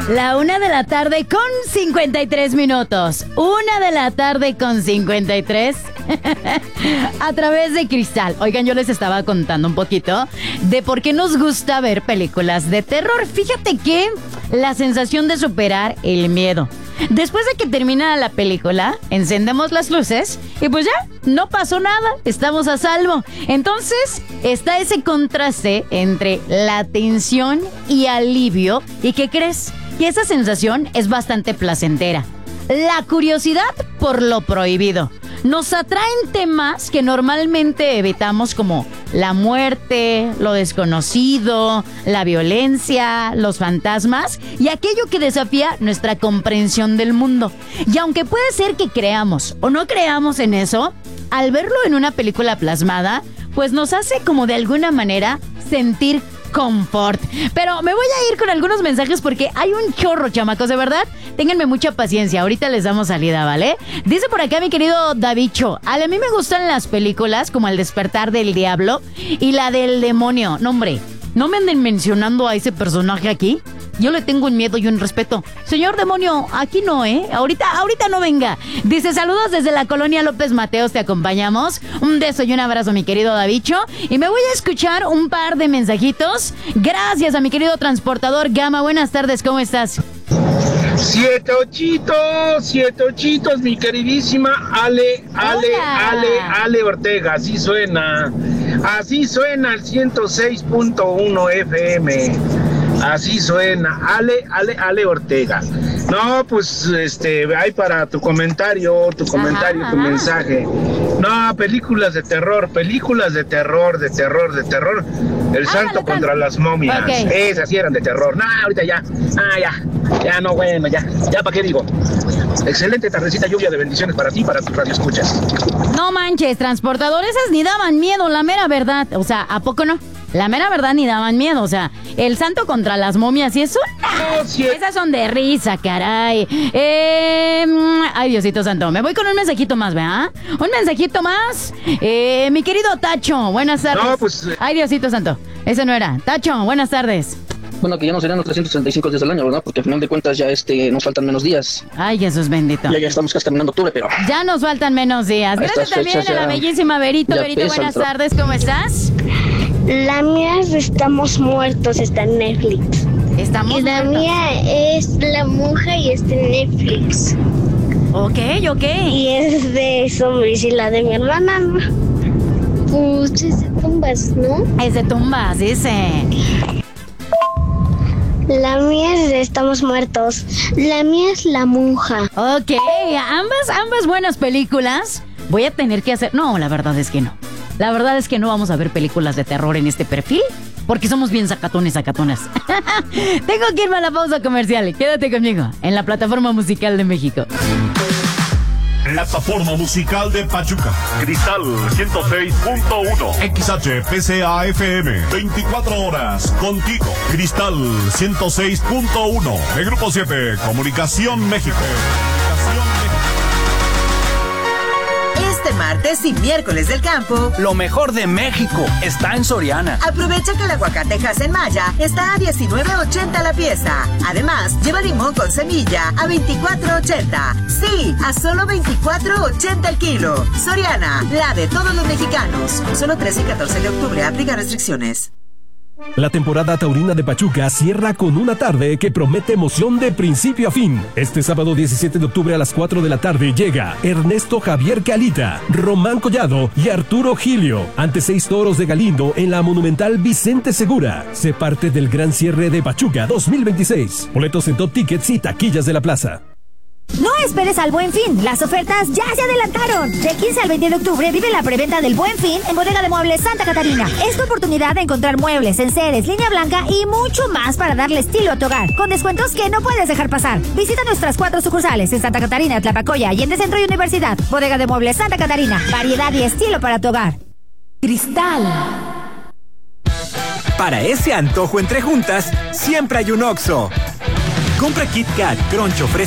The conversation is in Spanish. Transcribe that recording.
La 1:53 p.m. 1:53 p.m. a través de Cristal. Oigan, yo les estaba contando un poquito de por qué nos gusta ver películas de terror. Fíjate que la sensación de superar el miedo. Después de que termina la película, encendemos las luces y pues ya, no pasó nada, estamos a salvo. Entonces, está ese contraste entre la tensión y alivio. ¿Y qué crees? Que esa sensación es bastante placentera. La curiosidad por lo prohibido. Nos atraen temas que normalmente evitamos, como la muerte, lo desconocido, la violencia, los fantasmas y aquello que desafía nuestra comprensión del mundo. Y aunque puede ser que creamos o no creamos en eso, al verlo en una película plasmada, pues nos hace como de alguna manera sentir confort. Pero me voy a ir con algunos mensajes porque hay un chorro, chamacos, de verdad. Ténganme mucha paciencia, ahorita les damos salida, ¿vale? Dice por acá mi querido Davicho: a mí me gustan las películas como El despertar del diablo y la del demonio. No, hombre, no me anden mencionando a ese personaje aquí. Yo le tengo un miedo y un respeto. Señor demonio, aquí no, Ahorita no venga. Dice: saludos desde la colonia López Mateos, te acompañamos. Un beso y un abrazo, mi querido Davicho. Y me voy a escuchar un par de mensajitos. Gracias a mi querido transportador Gama. Buenas tardes, ¿cómo estás? Siete ochitos, mi queridísima Ale Ortega. Así suena el 106.1 FM. Así suena, Ale Ortega. No, pues, hay para tu comentario, tu mensaje. No, películas de terror. El santo contra las momias. Okay. Esas sí eran de terror. No, ahorita ya. Ya, no, bueno, ya, ¿para qué digo? Excelente tardecita, lluvia de bendiciones para ti y para tus radioescuchas. No manches, transportador, esas ni daban miedo, la mera verdad. O sea, ¿a poco no? La mera verdad ni daban miedo, o sea, el santo contra las momias y eso, no, esas son de risa, caray. Ay, Diosito santo, me voy con un mensajito más, ¿verdad? Un mensajito más. Mi querido Tacho, buenas tardes. No, pues... Ay, Diosito santo, ese no era. Tacho, buenas tardes. Bueno, que ya no serán los 365 días del año, ¿verdad? Porque al final de cuentas ya nos faltan menos días. Ay, Jesús bendito. Ya estamos casi terminando octubre, pero... Ya nos faltan menos días. Gracias también a la bellísima Verito. Verito, buenas tardes, ¿cómo estás? La mía es Estamos Muertos, está en Netflix. Estamos y la muertos. Mía es La Monja y está en Netflix. Ok. Y es de zombies. Y la de mi hermana, pues es de tumbas, ¿no? Es de tumbas, dice. La mía es de Estamos Muertos. La mía es La Monja. Ok, ambas buenas películas. Voy a tener que hacer... No, la verdad es que no. La verdad es que no vamos a ver películas de terror en este perfil, porque somos bien sacatonas. Tengo que irme a la pausa comercial. Quédate conmigo en la Plataforma Musical de México. Plataforma Musical de Pachuca. Cristal 106.1. XHPCA FM. 24 horas contigo. Cristal 106.1. De Grupo 7. Comunicación México. Este martes y miércoles del campo, lo mejor de México está en Soriana. Aprovecha que el aguacate en Maya está a $19.80 la pieza. Además, lleva limón con semilla a $24.80. Sí, a solo $24.80 el kilo. Soriana, la de todos los mexicanos. Solo 13 y 14 de octubre. Aplica restricciones. La temporada taurina de Pachuca cierra con una tarde que promete emoción de principio a fin. Este sábado 17 de octubre a las 4 de la tarde llega Ernesto Javier Calita, Román Collado y Arturo Gilio ante 6 toros de Galindo en la Monumental Vicente Segura. Sé parte del gran cierre de Pachuca 2026. Boletos en Top Tickets y taquillas de la plaza. No esperes al Buen Fin, las ofertas ya se adelantaron. Del 15 al 20 de octubre vive la preventa del Buen Fin en Bodega de Muebles Santa Catarina. Es tu oportunidad de encontrar muebles, enseres, línea blanca y mucho más para darle estilo a tu hogar, con descuentos que no puedes dejar pasar. Visita nuestras 4 sucursales en Santa Catarina, Tlapacoya y en el Centro y Universidad. Bodega de Muebles Santa Catarina, variedad y estilo para tu hogar. Cristal. Para ese antojo entre juntas, siempre hay un Oxxo. Compra Kit Kat, Crunch,